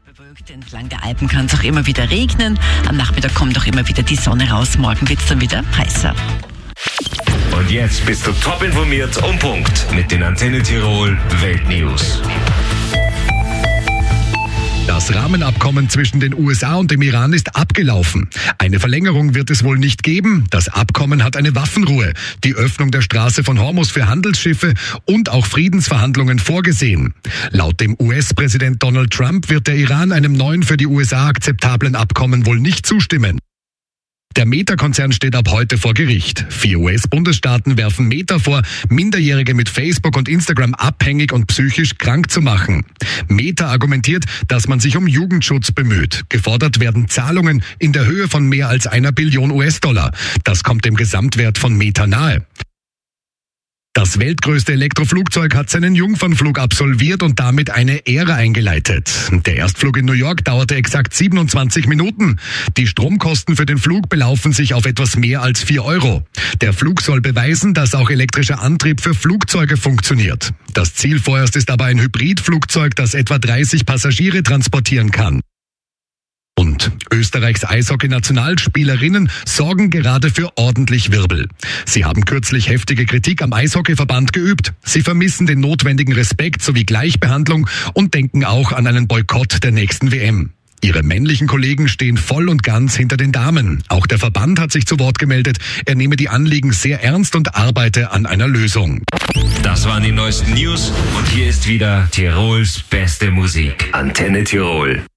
Bewölkt entlang der Alpen kann es auch immer wieder regnen. Am Nachmittag kommt auch immer wieder die Sonne raus. Morgen wird es dann wieder heißer. Und jetzt bist du top informiert und Punkt mit den Antenne Tirol Weltnews. Das Rahmenabkommen zwischen den USA und dem Iran ist abgelaufen. Eine Verlängerung wird es wohl nicht geben. Das Abkommen hat eine Waffenruhe, die Öffnung der Straße von Hormuz für Handelsschiffe und auch Friedensverhandlungen vorgesehen. Laut dem US-Präsident Donald Trump wird der Iran einem neuen, für die USA akzeptablen Abkommen wohl nicht zustimmen. Der Meta-Konzern steht ab heute vor Gericht. 4 US-Bundesstaaten werfen Meta vor, Minderjährige mit Facebook und Instagram abhängig und psychisch krank zu machen. Meta argumentiert, dass man sich um Jugendschutz bemüht. Gefordert werden Zahlungen in der Höhe von mehr als 1 Billion US-Dollar. Das kommt dem Gesamtwert von Meta nahe. Das weltgrößte Elektroflugzeug hat seinen Jungfernflug absolviert und damit eine Ära eingeleitet. Der Erstflug in New York dauerte exakt 27 Minuten. Die Stromkosten für den Flug belaufen sich auf etwas mehr als 4 Euro. Der Flug soll beweisen, dass auch elektrischer Antrieb für Flugzeuge funktioniert. Das Ziel vorerst ist aber ein Hybridflugzeug, das etwa 30 Passagiere transportieren kann. Und Österreichs Eishockey-Nationalspielerinnen sorgen gerade für ordentlich Wirbel. Sie haben kürzlich heftige Kritik am Eishockeyverband geübt. Sie vermissen den notwendigen Respekt sowie Gleichbehandlung und denken auch an einen Boykott der nächsten WM. Ihre männlichen Kollegen stehen voll und ganz hinter den Damen. Auch der Verband hat sich zu Wort gemeldet. Er nehme die Anliegen sehr ernst und arbeite an einer Lösung. Das waren die neuesten News und hier ist wieder Tirols beste Musik. Antenne Tirol.